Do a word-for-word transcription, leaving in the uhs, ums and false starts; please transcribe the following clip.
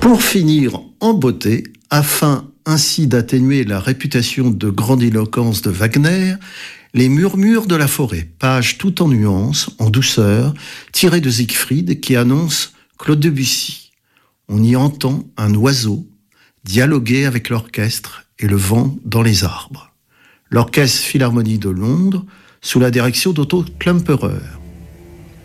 Pour finir en beauté, afin ainsi d'atténuer la réputation de grandiloquence de Wagner, les murmures de la forêt, page tout en nuances, en douceur, tirée de Siegfried qui annonce Claude Debussy. On y entend un oiseau dialoguer avec l'orchestre et le vent dans les arbres. L'Orchestre Philharmonie de Londres, sous la direction d'Otto Klemperer.